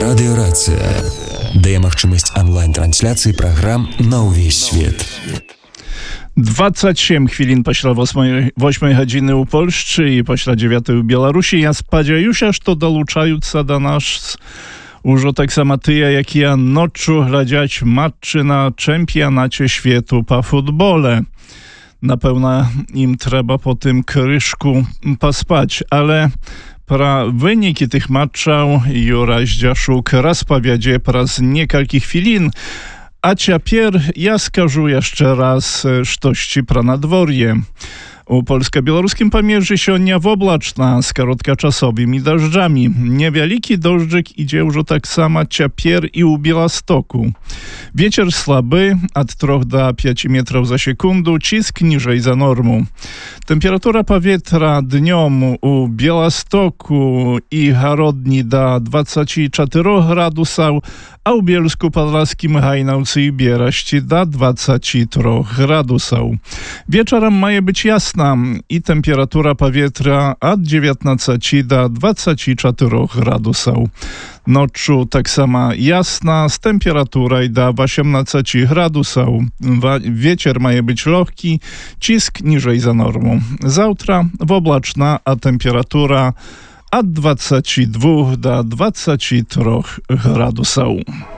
Радыёрацыя дае магчымасць онлайн-трансляцыі праграм на ўвесь свет. 27 хвілін пасля 8 гадзіны ў Польшчы і пасля 9 у Беларусі. Я спадзяюся, што далучаюцца да нас ужо таксама тыя, якія ноччу глядзяць матчы на чэмпіянаце свету па футболе. Напэўна, ім трэба по tym крышку паспаць, але пра вынікі тых матчаў Юра Зdzяszuk распавядзе праз некалькі хвілін. А цяпер я скажу яшчэ раз штосьці пра надвор'е. У польска-беларускім памежжы сёння воблачна з кароткачасовымі дажджамі. Невялікі дождżyk ідзе ўжо таксама цяпер і ў Białegostoku. Вецер слабы ад 3 до 5 метраў за секунду, ціск ніжэй за норму. Тэмпература паветра днём у Białegostoku і Гародні да 24 градусаў, а ў Bielsku-Podlaskim, Hajnałce i Bieraści da 23 gradusów. Wieczorem ma być jasna i temperatura powietrza od 19 do 24 gradusów. Noczu tak sama jasna z temperaturą do 18 gradusów. Wieczór ma być lekki, cisk niżej za normą. Zawtra oblaczna, a temperatura od 22 do 23 gradusów.